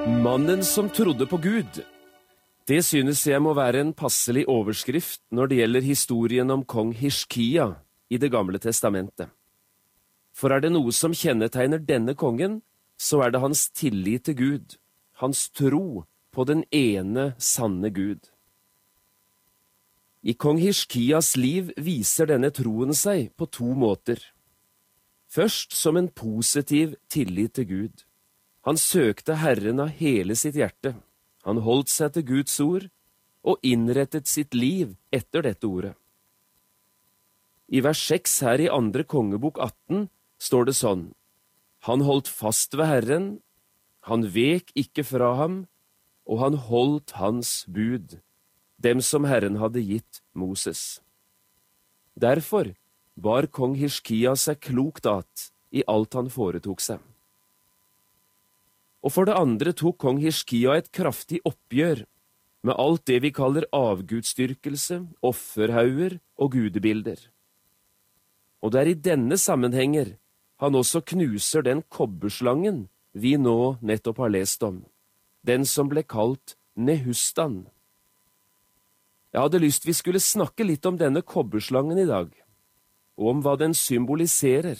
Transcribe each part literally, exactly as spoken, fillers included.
Mannen som trodde på Gud. Det synes jeg må være en passelig overskrift når det gjelder historien om kong Hiskia i Det gamle testamentet. For er det noe som kjennetegner denne kongen, så er det hans tillit til Gud, hans tro på den ene sanne Gud. I kong Hiskias liv viser denne troen seg på to måter. Først som en positiv tillit til Gud. Han søkte Herren av hele sitt hjerte. Han holdt seg til Guds ord og innrettet sitt liv etter dette ordet. I vers seks her i andre kongebok atten står det sånn: Han holdt fast ved Herren, han vek ikke fra ham, og han holdt hans bud, dem som Herren hadde gitt Moses. Derfor bar kong Hiskia seg klokt at i alt han foretok seg. Og for det andre tok kong Hiskia et kraftig oppgjør med alt det vi kaller avgudsdyrkelse, offerhauger og gudebilder. Og det er i denne sammenhenger han også knuser den kobberslangen vi nå nettopp har lest om, den som ble kalt Nehustan. Jeg hadde lyst vi skulle snakke litt om denne kobberslangen i dag, og om hva den symboliserer.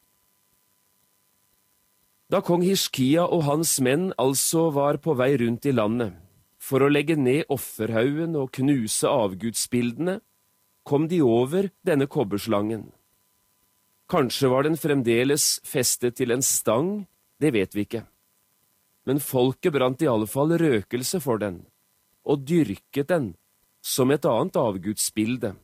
Da kong Hiskia og hans menn altså var på vei rundt i landet, for å legge ned offerhaugen og knuse avgudsbildene, kom de over denne kobberslangen. Kanskje var den fremdeles festet til en stang, det vet vi ikke. Men folket brant i alle fall røkelse for den, og dyrket den som et annet avgudsbilde.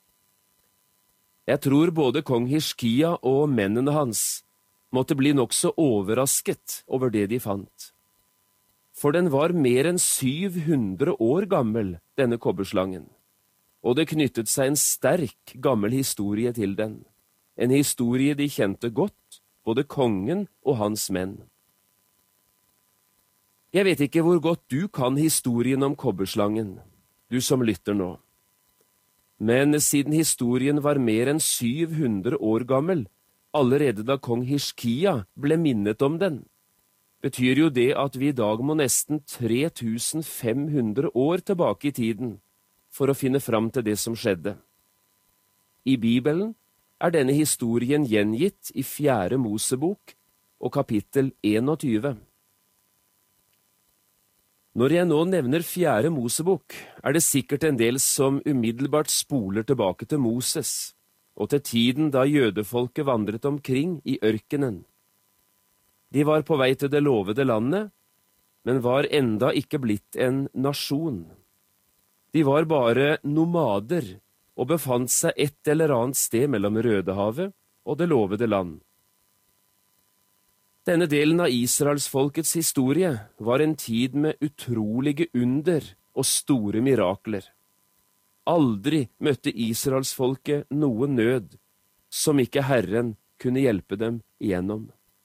Jeg tror både kong Hiskia og mennene hans måtte bli nokså overrasket over det de fant. For den var mer enn syv hundre år gammel, denne kobberslangen, og det knyttet seg en sterk gammel historie til den, en historie de kjente godt, både kongen og hans menn. Jeg vet ikke hvor godt du kan historien om kobberslangen, du som lytter nå. Men siden historien var mer enn syv hundre år gammel, allerede da kong Hiskia ble minnet om den, betyr jo det at vi i dag må nesten tre tusen fem hundre år tilbake i tiden for å finne fram til det som skjedde. I Bibelen er denne historien gjengitt i fjerde Mosebok og kapittel tjueen. Når jeg nå nevner fjerde Mosebok, er det sikkert en del som umiddelbart spoler tilbake til Moses, og til tiden da jødefolket vandret omkring i ørkenen. De var på vei til det lovede landet, men var enda ikke blitt en nasjon. De var bare nomader og befant seg et eller annet sted mellom Rødehavet og det lovede land. Denne delen av Israelsfolkets historie var en tid med utrolige under og store mirakler. Aldri møtte Israelsfolket noe nød som ikke Herren kunne hjelpe dem igjennom.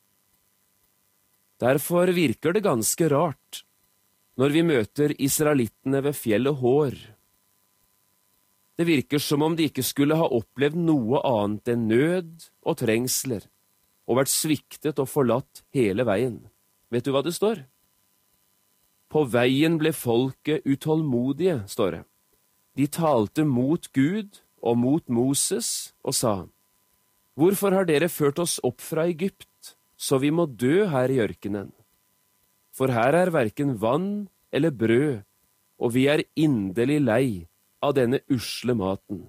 Derfor virker det ganske rart når vi møter israelittene ved fjellet Hår. Det virker som om de ikke skulle ha opplevd noe annet enn nød og trengsler, og vært sviktet og forlatt hele veien. Vet du hva det står? På veien ble folket utålmodige, står det. De talte mot Gud og mot Moses og sa: Hvorfor har dere ført oss opp fra Egypt, så vi må dø her i ørkenen? For her er hverken vann eller brød, og vi er inderlig lei av denne usle maten.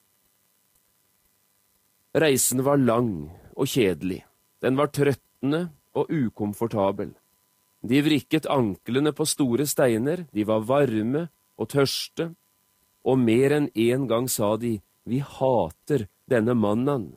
Reisen var lang og kjedelig. Den var trøttende og ukomfortabel. De vrikket anklene på store steiner, de var varme og tørste, og mer enn en gang sa de: Vi hater denne mannen.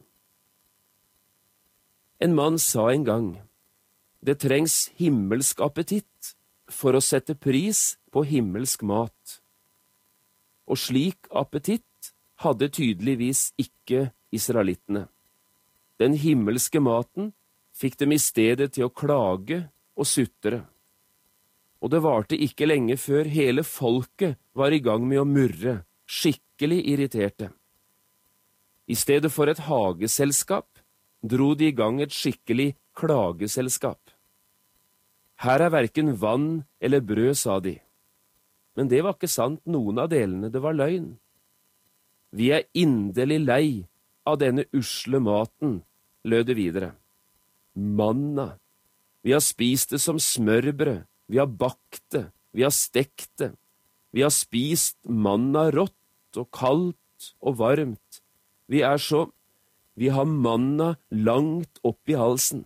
En mann sa en gang: Det trengs himmelsk appetitt for å sette pris på himmelsk mat. Og slik appetitt hadde tydeligvis ikke israelittene. Den himmelske maten fikk dem i stedet til å klage og sutre. Og det varte ikke lenge før hele folket var i gang med å murre, skikkelig irriterte. I stedet for et hageselskap dro de i gang et skikkelig klageselskap. Her er hverken vann eller brød, sa de. Men det var ikke sant, noen av delene, det var løgn. Vi er inderlig lei av denne usle maten, lød det videre. Manna. Vi har spist det som smørbrød, vi har bakt det, vi har stekt det, vi har spist manna rått og kaldt og varmt. Vi er så, vi har manna langt opp i halsen.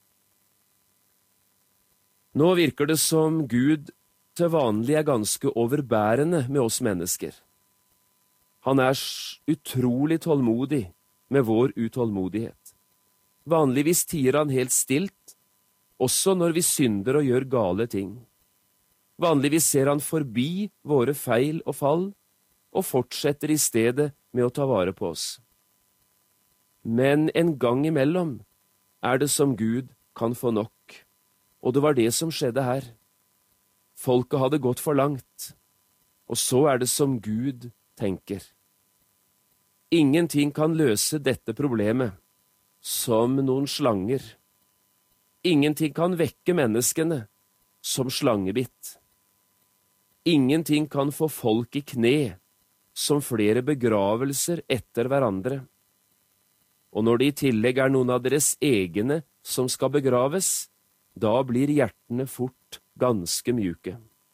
Nå virker det som Gud til vanlig er ganske overbærende med oss mennesker. Han er utrolig tålmodig med vår utålmodighet. Vanligvis tier han helt stilt, også når vi synder og gjør gale ting. Vanligvis ser han forbi våre feil og fall, og fortsetter i stedet med å ta vare på oss. Men en gang imellom er det som Gud kan få nok. Og det var det som skjedde her. Folket hadde gått for langt, og så er det som Gud tenker. Ingenting kan løse dette problemet, som noen slanger. Ingenting kan vekke menneskene, som slangebitt. Ingenting kan få folk i kne, som flere begravelser etter hverandre. Og når det i tillegg er noen av deres egne som skal begraves, da blir hjertene fort ganske mjuke.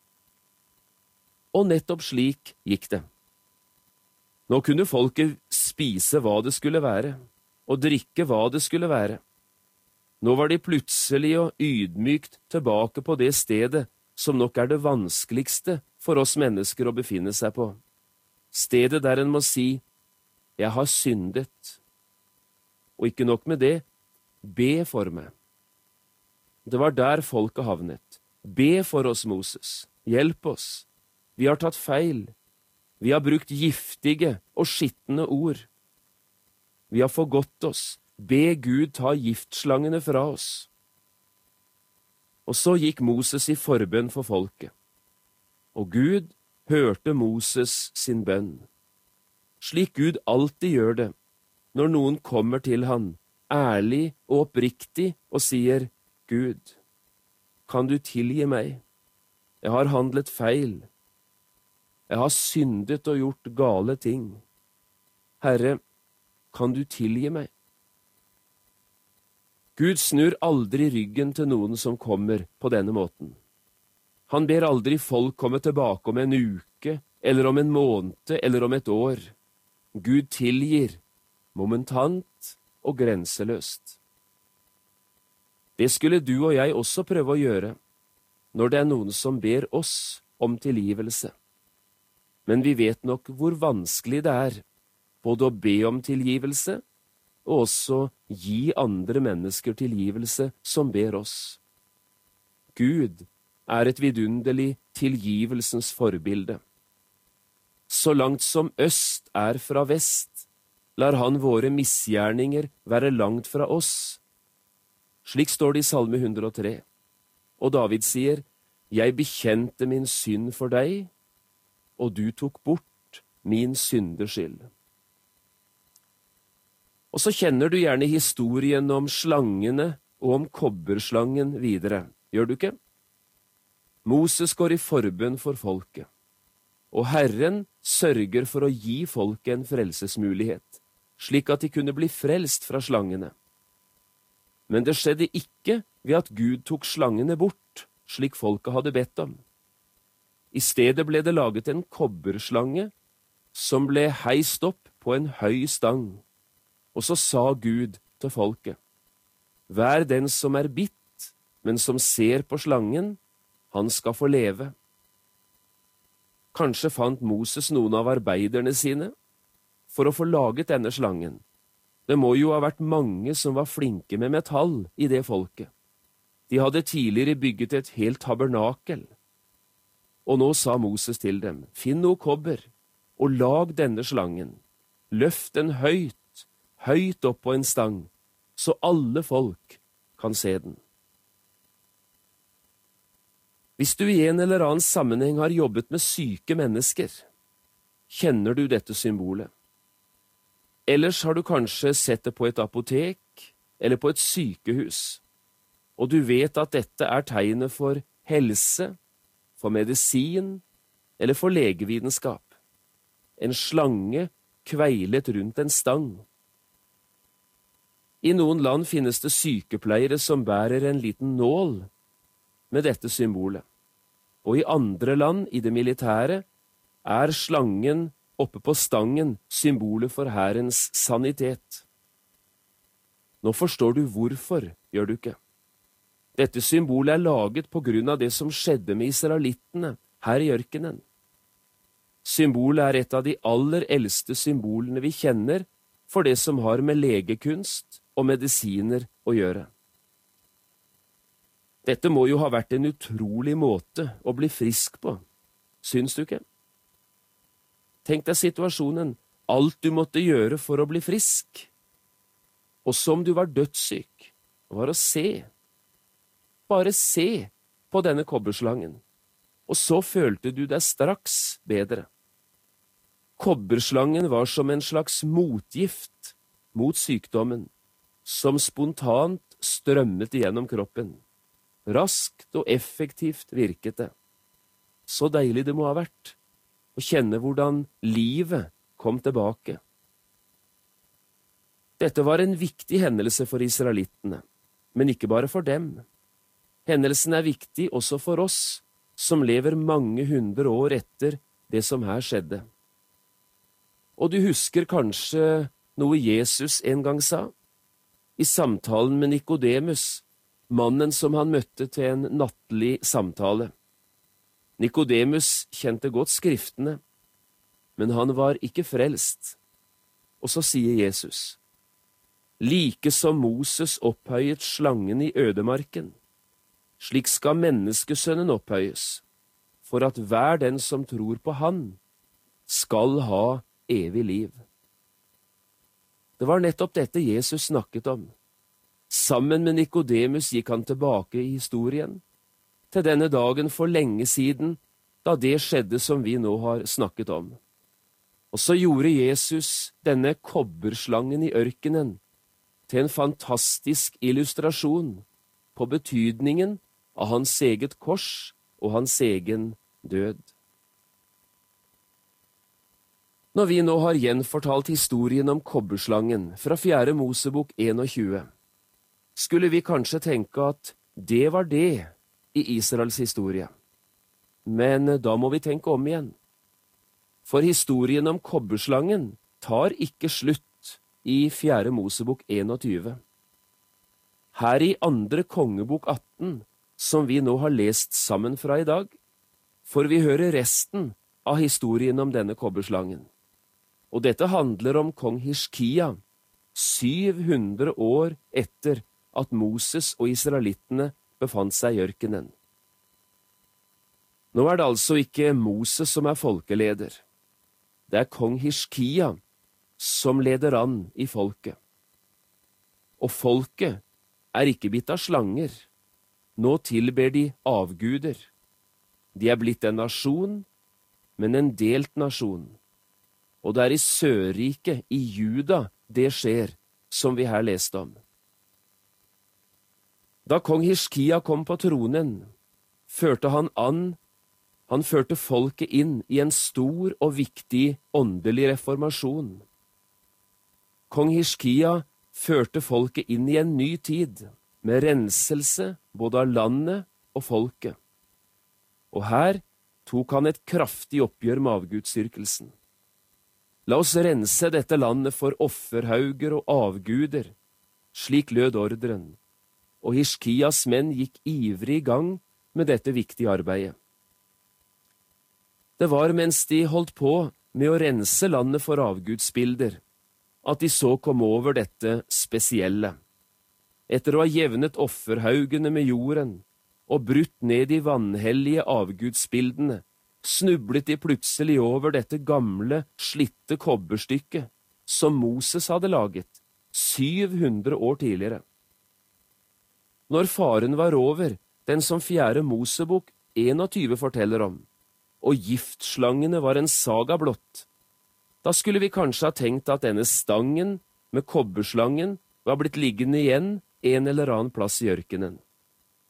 Og nettopp slik gikk det. Nå kunne folket spise hva det skulle være, og drikke hva det skulle være. Nå var de plutselig og ydmykt tilbake på det stedet som nok er det vanskeligste for oss mennesker å befinne seg på. Stedet der en må si, jeg har syndet. Og ikke nok med det, be for meg. Det var der folket havnet. Be for oss, Moses. Hjelp oss. Vi har tatt feil. Vi har brukt giftige og skitne ord. Vi har forgått oss. Be Gud ta giftslangene fra oss. Og så gikk Moses i forbønn for folket. Og Gud hørte Moses sin bønn. Slik Gud alltid gjør det, når noen kommer til han, ærlig og oppriktig, og sier, Gud, kan du tilgi meg? Jeg har handlet feil. Jeg har syndet og gjort gale ting. Herre, kan du tilgi meg? Gud snur aldri ryggen til noen som kommer på denne måten. Han ber aldri folk komme tilbake om en uke, eller om en måned, eller om et år. Gud tilgir, momentant og grenseløst. Det skulle du og jeg også prøve å gjøre, når det er noen som ber oss om tilgivelse. Men vi vet nok hvor vanskelig det er, både å be om tilgivelse, og også gi andre mennesker tilgivelse som ber oss. Gud er et vidunderlig tilgivelsens forbilde. Så langt som øst er fra vest, lar han våre misgjerninger være langt fra oss. Slik står det i Salme hundre og tre. Og David sier, jeg bekjente min synd for deg, og du tok bort min syndeskyld. Og så kjenner du gjerne historien om slangene og om kobberslangen videre, gjør du ikke? Moses går i forbønn for folket, og Herren sørger for å gi folket en frelsesmulighet, slik at de kunne bli frelst fra slangene. Men det skjedde ikke ved at Gud tok slangene bort, slik folket hadde bedt om. I stedet ble det laget en kobberslange, som ble heist opp på en høy stang. Og så sa Gud til folket, vær den som er bitt, men som ser på slangen, han skal få leve. Kanskje fant Moses noen av arbeiderne sine for å få laget denne slangen. Det må jo ha vært mange som var flinke med metall i det folket. De hadde tidligere bygget et helt tabernakel. Og nå sa Moses til dem, finn noe kobber, og lag denne slangen. Løft den høyt, høyt opp på en stang, så alle folk kan se den. Hvis du i en eller annen sammenheng har jobbet med syke mennesker, kjenner du dette symbolet. Ellers har du kanskje sett det på et apotek eller på et sykehus. og du vet at dette er tegnet for helse, for medisin eller for legevitenskap. En slange kveilet rundt en stang. I noen land finnes det sykepleiere som bærer en liten nål med dette symbolet, og i andre land i det militære er slangen oppe på stangen symbolet for hærens sanitet. Nå forstår du hvorfor, gjør du ikke? Dette symbolet er laget på grunn av det som skjedde med israelittene her i ørkenen. Symbolet er et av de aller eldste symbolene vi kjenner for det som har med legekunst og medisiner å gjøre. Dette må jo ha vært en utrolig måte å bli frisk på, syns du ikke? Tenk deg situasjonen, alt du måtte gjøre for å bli frisk. Og som du var dødssyk, var å se. Bare se på denne kobberslangen, og så følte du deg straks bedre. Kobberslangen var som en slags motgift mot sykdommen, som spontant strømmet igjennom kroppen. Raskt og effektivt virket det. Så deilig det må ha vært å kjenne hvordan livet kom tilbake. Dette var en viktig hendelse for israelittene, men ikke bare for dem. Hendelsen er viktig også for oss, som lever mange hundre år etter det som her skjedde. Og du husker kanskje noe Jesus en gang sa? I samtalen med Nikodemus, mannen som han møtte til en nattlig samtale. Nikodemus kjente godt skriftene, men han var ikke frelst. Og så sier Jesus, like som Moses opphøyet slangen i ødemarken, slik skal menneskesønnen opphøyes, for at hver den som tror på han, skal ha evig liv. Det var nettopp dette Jesus snakket om. Sammen med Nikodemus gikk han tilbake i historien, til denne dagen for lenge siden, da det skjedde som vi nå har snakket om. Og så gjorde Jesus denne kobberslangen i ørkenen til en fantastisk illustrasjon på betydningen av hans eget kors og hans egen død. Når vi nå har gjenfortalt historien om kobberslangen fra fjerde Mosebok tjueen, skulle vi kanskje tenke at det var det i Israels historie. Men da må vi tenke om igjen. For historien om kobberslangen tar ikke slutt i fjerde Mosebok tjueen. Her i andre kongebok atten, som vi nå har lest sammen fra i dag, får vi høre resten av historien om denne kobberslangen. Og dette handler om kong Hiskia, syv hundre år etter at Moses og israelittene befant seg i ørkenen. Nå er det altså ikke Moses som er folkeleder. Det er kong Hiskia som leder an i folket. Og folket er ikke bitt av slanger. Nå tilber de avguder. De er blitt en nasjon, men en delt nasjon. Og det er i Sørriket, i Juda, det skjer, som vi her leste om. Da kong Hiskia kom på tronen, førte han an, han førte folket inn i en stor og viktig åndelig reformasjon. Kong Hiskia førte folket inn i en ny tid, med renselse både av landet og folket. Og her tok han et kraftig oppgjør med avgudsdyrkelsen. La oss rense dette landet for offerhauger og avguder, slik lød ordren, og Hiskias menn gikk ivrig i gang med dette viktige arbeidet. Det var mens de holdt på med å rense landet for avgudsbilder, at de så kom over dette spesielle. Etter å ha jevnet offerhaugene med jorden og brutt ned de vanhellige avgudsbildene, snublet de plutselig over dette gamle, slitte kobberstykket som Moses hadde laget, syv hundre år tidligere. Når faren var over, den som fjerde Mosebok tjueen forteller om, og giftslangene var en saga blott, da skulle vi kanskje ha tenkt at denne stangen med kobberslangen var blitt liggende igjen en eller annen plass i ørkenen.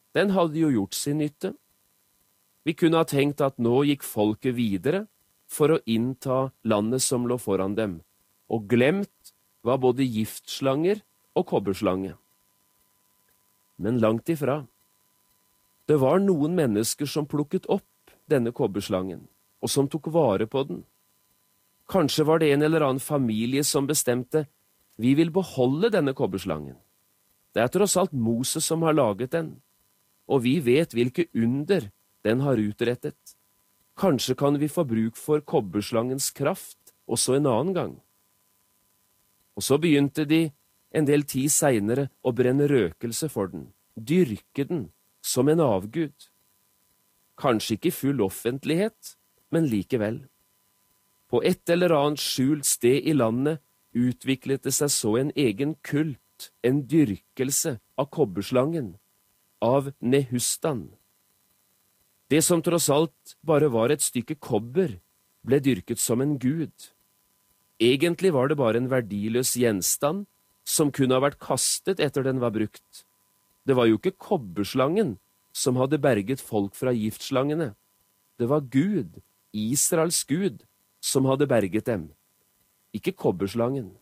den hadde jo gjort sin nytte. Vi kunne ha tenkt at nå gikk folket videre for å innta landet som lå foran dem, og glemt var både giftslanger og kobberslange. Men langt ifra. Det var noen mennesker som plukket opp denne kobberslangen, og som tok vare på den. Kanskje var det en eller annen familie som bestemte, vi vil beholde denne kobberslangen. Det er tross alt Moses som har laget den, og vi vet hvilke under den har utrettet. Kanskje kan vi få bruk for kobberslangens kraft også en annen gang. Og så begynte de en del tid senere å brenne røkelse for den, dyrke den som en avgud. Kanskje ikke i full offentlighet, men likevel. På et eller annet skjult sted i landet utviklet det seg så en egen kult, en dyrkelse av kobberslangen, av Nehustan. Det som tross alt bare var et stykke kobber, ble dyrket som en gud. Egentlig var det bare en verdiløs gjenstand som kunne ha vært kastet etter den var brukt. Det var jo ikke kobberslangen som hadde berget folk fra giftslangene. Det var Gud, Israels Gud, som hadde berget dem, ikke kobberslangen.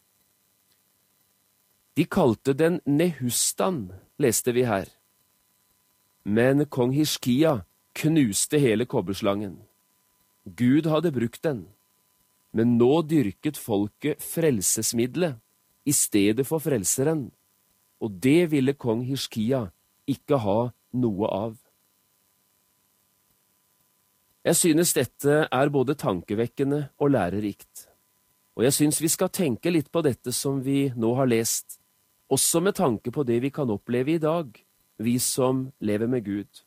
De kalte den Nehustan, leste vi her. Men kong Hiskia knuste hele kobberslangen. Gud hadde brukt den, men nå dyrket folket frelsesmiddelet i stedet for frelseren, og det ville kong Hiskia ikke ha noe av. Jeg synes dette er både tankevekkende og lærerikt, og jeg synes vi skal tenke litt på dette som vi nå har lest, også med tanke på det vi kan oppleve i dag, vi som lever med Gud.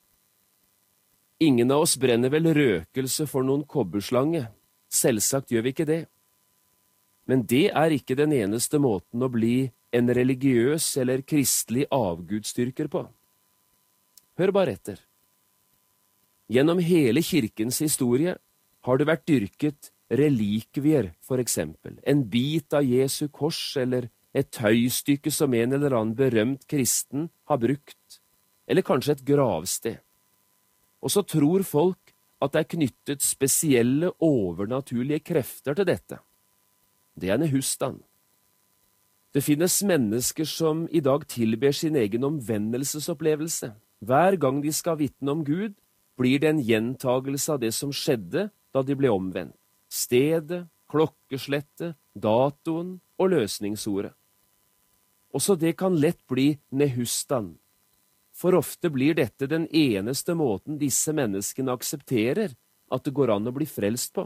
Ingen av oss brenner vel røkelse for noen kobberslange, selvsagt gjør vi ikke det. Men det er ikke den eneste måten å bli en religiøs eller kristelig avgudstyrker på. Hør bare etter. Gjennom hele kirkens historie har det vært dyrket relikvier, for eksempel, en bit av Jesu kors eller et tøystykke som en eller annen berømt kristen har brukt, eller kanskje et gravsted. Og så tror folk at det er knyttet spesielle overnaturlige krefter til dette. Det er Nehustan. Det finnes mennesker som i dag tilber sin egen omvendelsesopplevelse. Hver gang de skal vitne om Gud, blir det en gjentagelse av det som skjedde da de ble omvendt. Stedet, klokkeslettet, datoen og løsningsordet. Også det kan lett bli Nehustan. For ofte blir dette den eneste måten disse menneskene aksepterer at det går an å bli frelst på.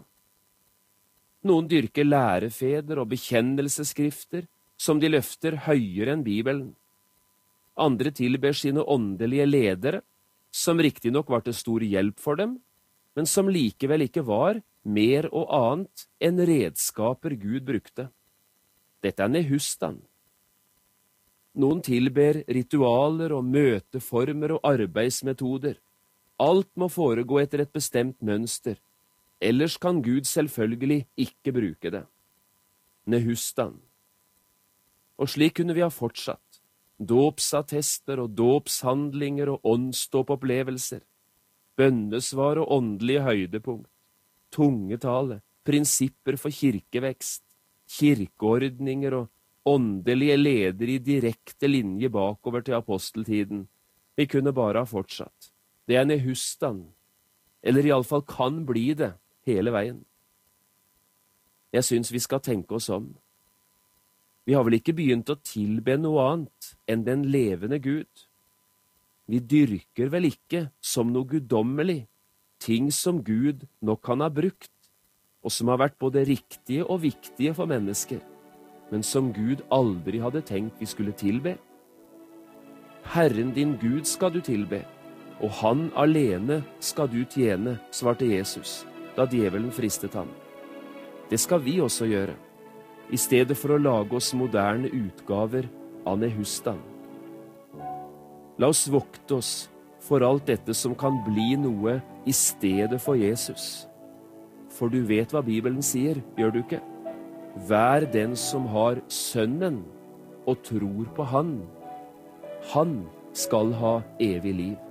Noen dyrker lærefeder og bekjennelsesskrifter som de løfter høyere enn Bibelen. Andre tilber sine åndelige ledere, som riktignok var til stor hjelp for dem, men som likevel ikke var mer og annet enn redskaper Gud brukte. Dette er Nehustan. Noen tilber ritualer og møteformer og arbeidsmetoder. Alt må foregå etter et bestemt mønster, ellers kan Gud selvfølgelig ikke bruke det. Nehustan. Og slik kunne vi ha fortsatt. Dåpsattester og dåpshandlinger og åndsdåpopplevelser, bønnesvar og åndelige høydepunkt, tungetale, prinsipper for kirkevekst, kirkeordninger og åndelige ledere i direkte linje bakover til aposteltiden. Vi kunne bare ha fortsatt. Det er Nehustan, eller i alle fall kan bli det hele veien. Jeg synes vi skal tenke oss om. Vi har vel ikke begynt å tilbe noe annet enn den levende Gud. Vi dyrker vel ikke som noe guddommelig, ting som Gud nok kan ha brukt, og som har vært både riktige og viktige for mennesker, men som Gud aldri hadde tenkt vi skulle tilbe. Herren din Gud skal du tilbe, og han alene skal du tjene, svarte Jesus, da djevelen fristet ham. Det skal vi også gjøre, i stedet for å lage oss moderne utgaver av Nehustan. La oss vokte oss for alt dette som kan bli noe i stedet for Jesus. For du vet hva Bibelen sier, gjør du ikke? Vær den som har Sønnen og tror på Han. Han skal ha evig liv.